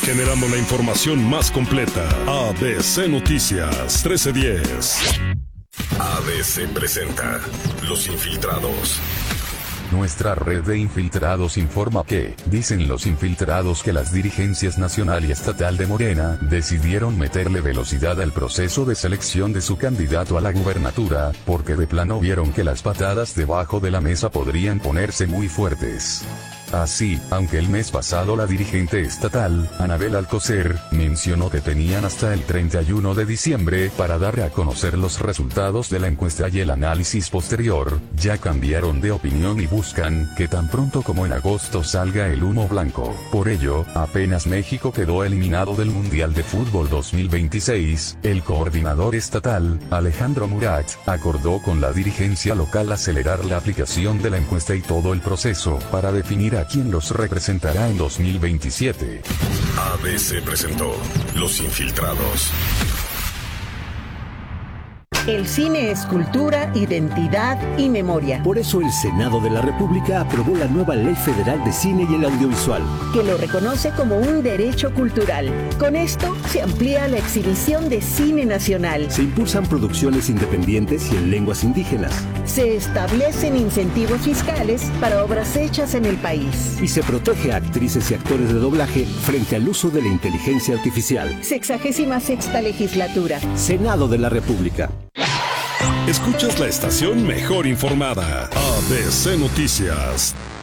generando la información más completa. ABC Noticias 1310. ABC presenta Los Infiltrados. Nuestra red de infiltrados informa que, dicen los infiltrados, que las dirigencias nacional y estatal de Morena decidieron meterle velocidad al proceso de selección de su candidato a la gubernatura, porque de plano vieron que las patadas debajo de la mesa podrían ponerse muy fuertes. Así, aunque el mes pasado la dirigente estatal, Anabel Alcocer, mencionó que tenían hasta el 31 de diciembre para dar a conocer los resultados de la encuesta y el análisis posterior, ya cambiaron de opinión y buscan que tan pronto como en agosto salga el humo blanco. Por ello, apenas México quedó eliminado del Mundial de Fútbol 2026, el coordinador estatal, Alejandro Murat, acordó con la dirigencia local acelerar la aplicación de la encuesta y todo el proceso para definir a quién los representará en 2027. ABC presentó Los Infiltrados. El cine es cultura, identidad y memoria. Por eso el Senado de la República aprobó la nueva Ley Federal de Cine y el Audiovisual, que lo reconoce como un derecho cultural. Con esto se amplía la exhibición de cine nacional. se impulsan producciones independientes y en lenguas indígenas, Se establecen incentivos fiscales para obras hechas en el país. y se protege a actrices y actores de doblaje frente al uso de la inteligencia artificial. 66ª legislatura. Senado de la República. Escuchas la estación mejor informada. ABC Noticias.